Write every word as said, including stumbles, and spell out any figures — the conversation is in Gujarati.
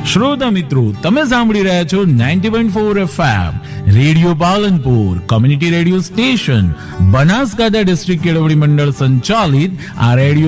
શ્રોતા મિત્રો, તમે સાંભળી રહ્યા છો ninety point four FM radio Palanpur, community radio station, Banaskantha district કેળવણી મંડળ સંચાલિત આ રેડિયો